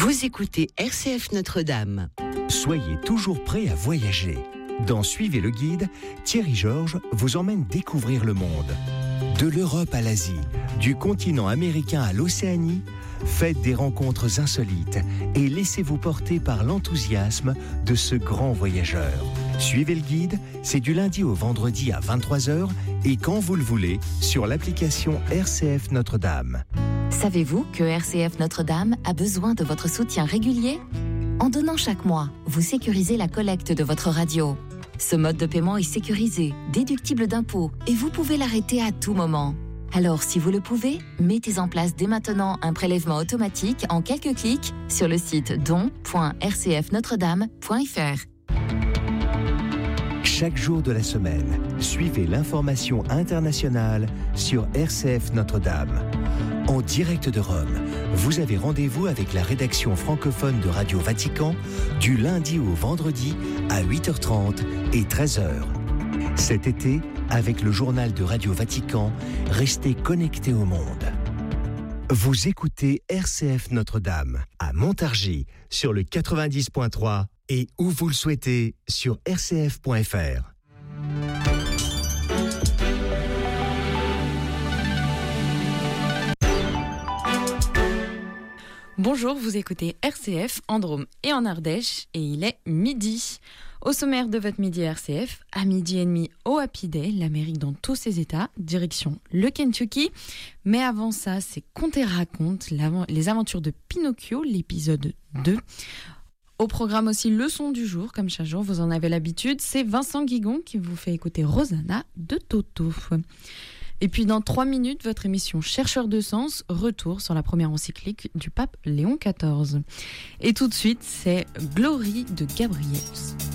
Vous écoutez RCF Notre-Dame. Soyez toujours prêts à voyager. Dans Suivez le guide, Thierry Georges vous emmène découvrir le monde. De l'Europe à l'Asie, du continent américain à l'Océanie, faites des rencontres insolites et laissez-vous porter par l'enthousiasme de ce grand voyageur. Suivez le guide, c'est du lundi au vendredi à 23h et quand vous le voulez sur l'application RCF Notre-Dame. Savez-vous que RCF Notre-Dame a besoin de votre soutien régulier ? En donnant chaque mois, vous sécurisez la collecte de votre radio. Ce mode de paiement est sécurisé, déductible d'impôts et vous pouvez l'arrêter à tout moment. Alors, si vous le pouvez, mettez en place dès maintenant un prélèvement automatique en quelques clics sur le site don.rcfnotredame.fr. Chaque jour de la semaine, suivez l'information internationale sur RCF Notre-Dame. En direct de Rome, vous avez rendez-vous avec la rédaction francophone de Radio Vatican du lundi au vendredi à 8h30 et 13h. Cet été, avec le journal de Radio Vatican, restez connectés au monde. Vous écoutez RCF Notre-Dame à Montargis sur le 90.3 et où vous le souhaitez sur rcf.fr. Bonjour, vous écoutez RCF en Drôme et en Ardèche et il est midi. Au sommaire de votre midi RCF, à midi et demi au Happy Day, l'Amérique dans tous ses états, direction le Kentucky. Mais avant ça, c'est Conte et raconte, les aventures de Pinocchio, l'épisode 2. Au programme aussi le son du jour, comme chaque jour, vous en avez l'habitude. C'est Vincent Guigon qui vous fait écouter Rosanna de Toto. Et puis dans 3 minutes, votre émission Chercheurs de sens, retour sur la première encyclique du pape Léon XIV. Et tout de suite, c'est Glory de Gabriels.